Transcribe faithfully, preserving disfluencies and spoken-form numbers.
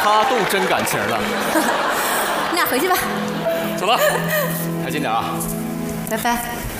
他都真感情了。 那回去吧。 走了，开心点啊。 拜拜。